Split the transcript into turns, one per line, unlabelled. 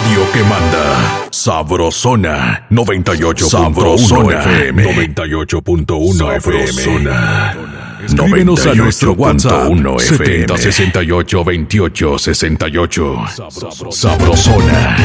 radio que manda. Sabrosona 98. Sabrosona FM 98.1 FM. Escríbenos a nuestro WhatsApp 7068 2868. Sabrosona.